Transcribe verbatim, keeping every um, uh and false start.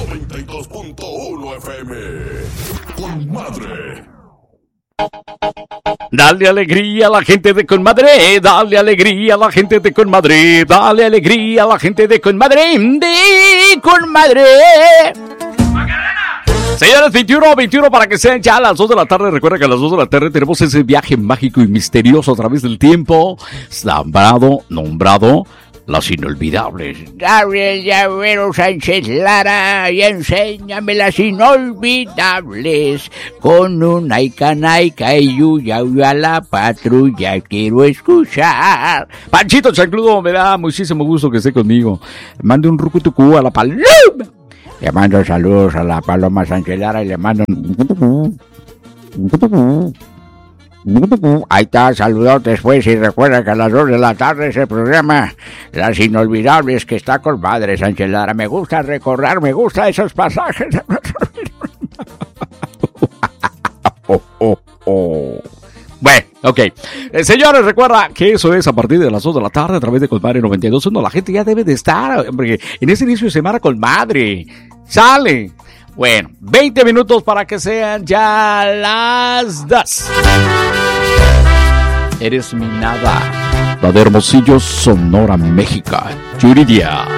noventa y dos punto uno F M. Con Madre. Dale alegría a la gente de Conmadre, dale alegría a la gente de Conmadre, dale alegría a la gente de Conmadre, de Conmadre. Señores, veintiuno, veintiuno para que sean ya a las dos de la tarde. Recuerda que a las dos de la tarde tenemos ese viaje mágico y misterioso a través del tiempo, nombrado, nombrado Las Inolvidables. Gabriel Llavero Sánchez Lara, y enséñame las inolvidables. Con un aica naica y yuya a la patrulla quiero escuchar. Panchito Chancludo, me da muchísimo gusto que esté conmigo. Mande un rucutucú a la paloma. Le mando saludos a la Paloma Sánchez Lara y le mando un... Ahí está, saludotes pues, y recuerda que a las dos de la tarde ese programa Las Inolvidables que está con Madre Sánchez Lara. Me gusta recordar, me gusta esos pasajes. oh, oh, oh. Bueno, ok. Eh, señores, recuerda que eso es a partir de las dos de la tarde a través de Colmadre noventa y dos punto uno. La gente ya debe de estar, porque en este inicio de semana Colmadre sale. Bueno, veinte minutos para que sean ya las dos. Eres mi nada. La de Hermosillo, Sonora, México. Yuridia.